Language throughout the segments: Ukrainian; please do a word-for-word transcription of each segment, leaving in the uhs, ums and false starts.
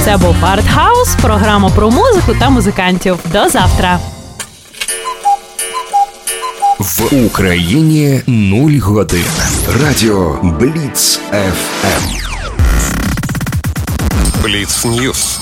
Це був Артхаус, програма про музику та музикантів. До завтра. В Україні нуль годин. Радіо Бліц еф ем. Бліц Ньюс.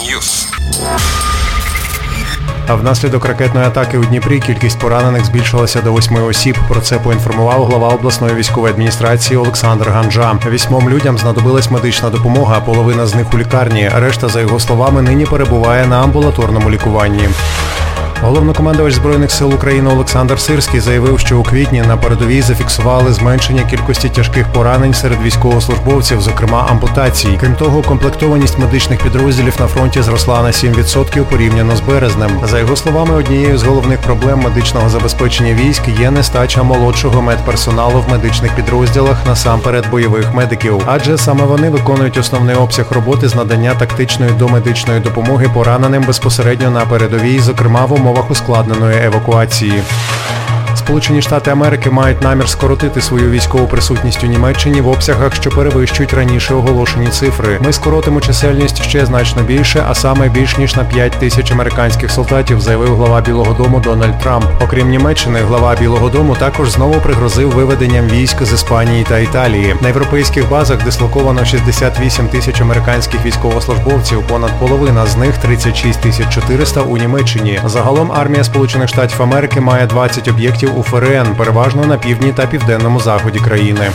А внаслідок ракетної атаки у Дніпрі кількість поранених збільшилася до восьми осіб. Про це поінформував глава обласної військової адміністрації Олександр Ганджа. Вісьмом людям знадобилась медична допомога, половина з них у лікарні. Решта, за його словами, нині перебуває на амбулаторному лікуванні. Головнокомандувач Збройних сил України Олександр Сирський заявив, що у квітні на передовій зафіксували зменшення кількості тяжких поранень серед військовослужбовців, зокрема ампутацій. Крім того, комплектованість медичних підрозділів на фронті зросла на сім відсотків порівняно з березнем. За його словами, однією з головних проблем медичного забезпечення військ є нестача молодшого медперсоналу в медичних підрозділах, насамперед бойових медиків. Адже саме вони виконують основний обсяг роботи з надання тактичної домедичної допомоги пораненим безпосередньо на передовій, зокрема в умовах ускладненої евакуації. Сполучені Штати Америки мають намір скоротити свою військову присутність у Німеччині в обсягах, що перевищують раніше оголошені цифри. Ми скоротимо чисельність ще значно більше, а саме більш ніж на п'ять тисяч американських солдатів, заявив глава Білого дому Дональд Трамп. Окрім Німеччини, глава Білого дому також знову пригрозив виведенням військ з Іспанії та Італії. На європейських базах дислоковано шістдесят вісім тисяч американських військовослужбовців, понад половина з них тридцять шість тисяч чотириста у Німеччині. Загалом армія Сполучених Штатів Америки має двадцять об'єктів у ФРН, переважно на півдні та південному заході країни.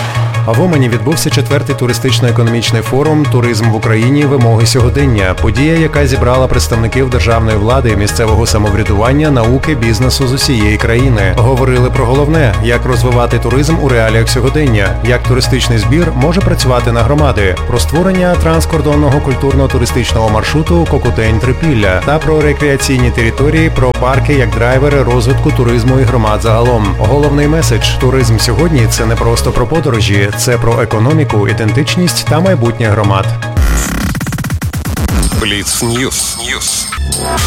А в Умані відбувся четвертий туристично-економічний форум «Туризм в Україні. Вимоги сьогодення». Подія, яка зібрала представників державної влади, місцевого самоврядування, науки, бізнесу з усієї країни. Говорили про головне – як розвивати туризм у реаліях сьогодення, як туристичний збір може працювати на громади, про створення транскордонного культурно-туристичного маршруту Кокутень-Трипілля та про рекреаційні території, про парки як драйвери розвитку туризму і громад загалом. Головний меседж – туризм сьогодні – це не просто про подорожі, це про економіку, ідентичність та майбутнє громад. Бліц Ньюс.